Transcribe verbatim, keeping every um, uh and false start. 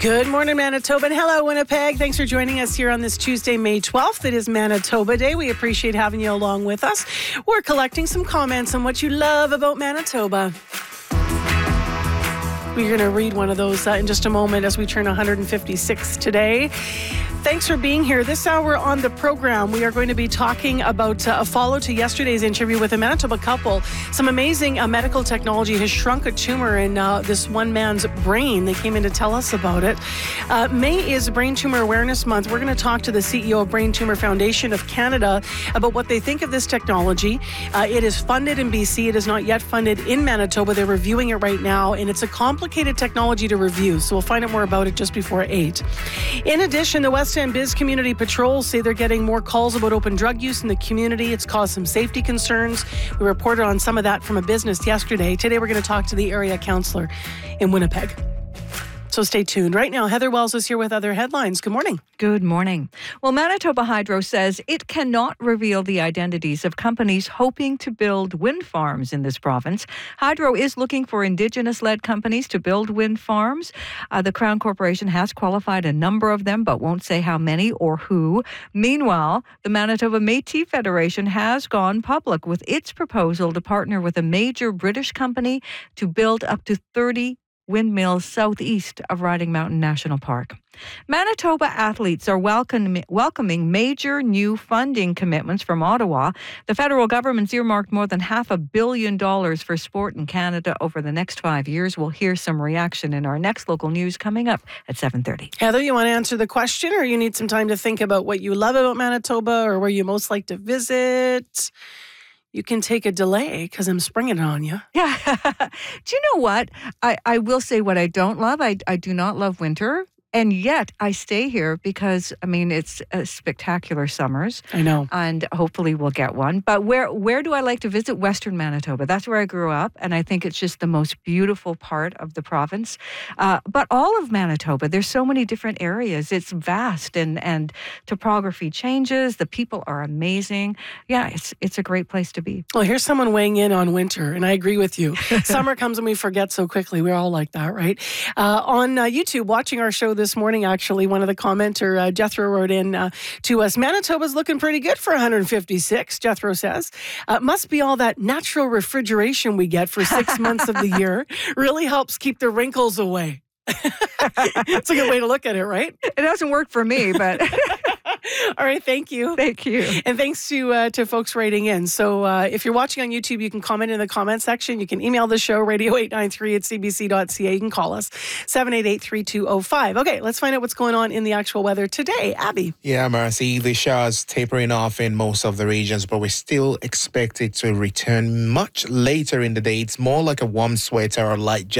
Good morning, Manitoba, and hello, Winnipeg. Thanks for joining us here on this Tuesday, May twelfth. It is Manitoba Day. We appreciate having you along with us. We're collecting some comments on what you love about Manitoba. We're going to read one of those uh, in just a moment as we turn one hundred fifty-six today. Thanks for being here. This hour on the program, we are going to be talking about uh, a follow to yesterday's interview with a Manitoba couple. Some amazing uh, medical technology has shrunk a tumor in uh, this one man's brain. They came in to tell us about it. Uh, May is Brain Tumor Awareness Month. We're going to talk to the C E O of Brain Tumor Foundation of Canada about what they think of this technology. Uh, it is funded in B C. It is not yet funded in Manitoba. They're reviewing it right now, and it's a complicated technology to review. So we'll find out more about it just before eight. In addition, the West End Biz Community Patrols say they're getting more calls about open drug use in the community. It's caused some safety concerns. We reported on some of that from a business yesterday. Today we're going to talk to the area councillor in Winnipeg. So stay tuned. Right now, Heather Wells is here with other headlines. Good morning. Good morning. Well, Manitoba Hydro says it cannot reveal the identities of companies hoping to build wind farms in this province. Hydro is looking for Indigenous-led companies to build wind farms. Uh, the Crown Corporation has qualified a number of them, but won't say how many or who. Meanwhile, the Manitoba Métis Federation has gone public with its proposal to partner with a major British company to build up to thirty windmills southeast of Riding Mountain National Park. Manitoba athletes are welcome, welcoming major new funding commitments from Ottawa. The federal government's earmarked more than half a billion dollars for sport in Canada over the next five years. We'll hear some reaction in our next local news coming up at seven thirty. Heather, you want to answer the question, or you need some time to think about what you love about Manitoba or where you most like to visit? You can take a delay because I'm springing it on you. Yeah. Do you know what? I, I will say what I don't love. I, I do not love winter. And yet I stay here because, I mean, it's uh, spectacular summers. I know. And hopefully we'll get one. But where where do I like to visit? Western Manitoba. That's where I grew up. And I think it's just the most beautiful part of the province. Uh, but all of Manitoba, there's so many different areas. It's vast and, and topography changes. The people are amazing. Yeah, it's it's a great place to be. Well, here's someone weighing in on winter, and I agree with you. Summer comes and we forget so quickly. We're all like that, right? Uh, on uh, YouTube, watching our show this morning, actually, one of the commenter, uh, Jethro, wrote in uh, to us, Manitoba's looking pretty good for one hundred fifty-six, Jethro says. Uh, must be all that natural refrigeration we get for six months of the year. Really helps keep the wrinkles away. It's a good way to look at it, right? It doesn't work for me, but... All right, thank you. Thank you. And thanks to uh, to folks writing in. So uh, if you're watching on YouTube, you can comment in the comment section. You can email the show, radio eight nine three at c b c dot c a. You can call us, seven eight eight, three two zero five. Okay, let's find out what's going on in the actual weather today. Abby. Yeah, Marcy, the showers tapering off in most of the regions, but we still expect it to return much later in the day. It's more like a warm sweater or light jacket.